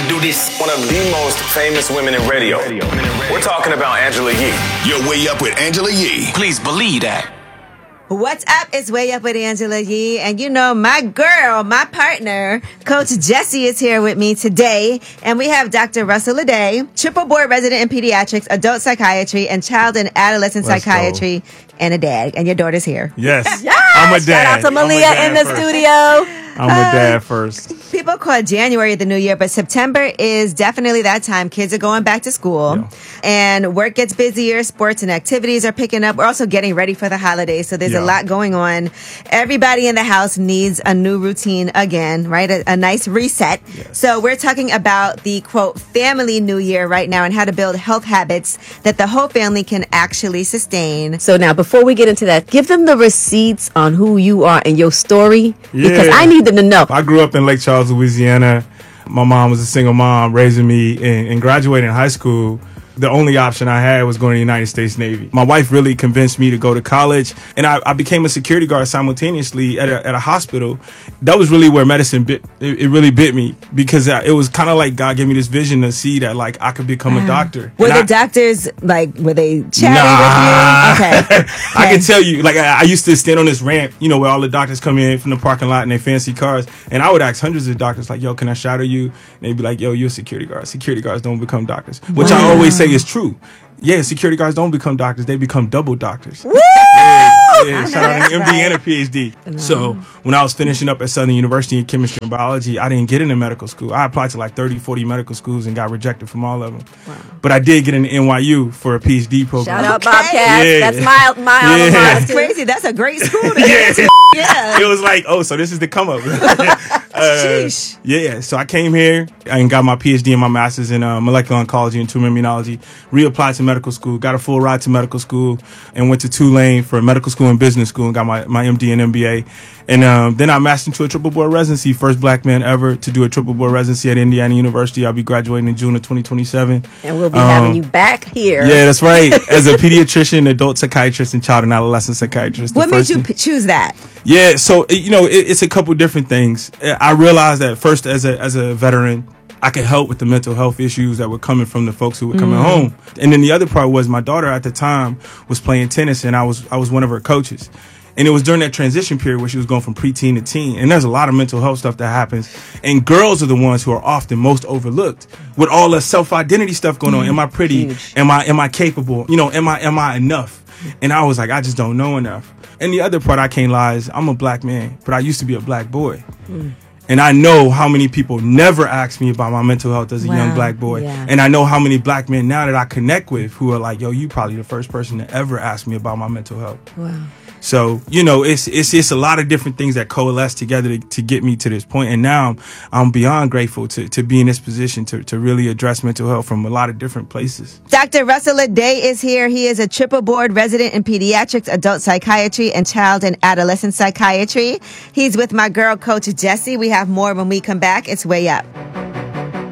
do this. One of the most famous women in radio. We're talking about Angela Yee. You're Way Up with Angela Yee. Please believe that. What's up? It's Way Up with Angela Yee. And you know, my girl, my partner, Coach Jessie is here with me today. And we have Dr. Russell Leday, triple board resident in pediatrics, adult psychiatry, and child and adolescent psychiatry, and a dad. And your daughter's here. Yes. Yes! I'm a dad. Shout out to Malia in the studio. I'm a dad first. People call January the new year, but September is definitely that time. Kids are going back to school and work gets busier. Sports and activities are picking up. We're also getting ready for the holidays. So there's a lot going on. Everybody in the house needs a new routine again, right? A nice reset. Yes. So we're talking about the quote family new year right now and how to build health habits that the whole family can actually sustain. So now before we get into that, give them the receipts on who you are and your story because I need them to know. I grew up in Lake Charles, Louisiana. My mom was a single mom raising me and graduating high school. The only option I had was going to the United States Navy. My wife really convinced me to go to college, and I became a security guard simultaneously at a hospital. That was really where medicine bit. It really bit me because it was kind of like God gave me this vision to see that like I could become a doctor. Were the doctors like were they chatting with you? Okay. I can tell you, like I used to stand on this ramp, you know, where all the doctors come in from the parking lot in their fancy cars, and I would ask hundreds of doctors like, "Yo, can I shadow you?" And they'd be like, "Yo, you're a security guard. Security guards don't become doctors," which I always say is true. Yeah, security guards don't become doctors; they become double doctors. Woo! Shout out an MD and a PhD. So when I was finishing up at Southern University in chemistry and biology, I didn't get into medical school. I applied to like 30, 40 medical schools and got rejected from all of them. Wow. But I did get into NYU for a PhD program. Shout out Bobcats. Yeah. That's my alma mater. That's crazy. That's a great school. Yeah. It was like, oh, so this is the come up. Sheesh. Yeah. So I came here and got my PhD and my master's in molecular oncology and tumor immunology. Reapplied to medical school, got a full ride to medical school, and went to Tulane for medical school and business school and got my MD and MBA. And then I mastered into a triple board residency, first black man ever to do a triple board residency at Indiana University. I'll be graduating in June of 2027. And we'll be having you back here. Yeah, that's right. As a pediatrician, adult psychiatrist, and child and adolescent psychiatrist. What made you choose that? Yeah, so, you know, it's a couple different things. I realized that first as a veteran, I could help with the mental health issues that were coming from the folks who were coming home. And then the other part was my daughter at the time was playing tennis, and I was one of her coaches. And it was during that transition period where she was going from preteen to teen. And there's a lot of mental health stuff that happens. And girls are the ones who are often most overlooked with all the self-identity stuff going on. Am I pretty? Huge. Am I capable? You know, am I enough? And I was like, I just don't know enough. And the other part I can't lie is I'm a black man, but I used to be a black boy. And I know how many people never ask me about my mental health as a young black boy. Yeah. And I know how many black men now that I connect with who are like, yo, you probably the first person to ever ask me about my mental health. Wow. So, you know, it's a lot of different things that coalesce together to get me to this point. And now I'm beyond grateful to be in this position to really address mental health from a lot of different places. Dr. Russell Leday is here. He is a triple board resident in pediatrics, adult psychiatry, and child and adolescent psychiatry. He's with my girl, Coach Jessie. We have more when we come back. It's Way Up.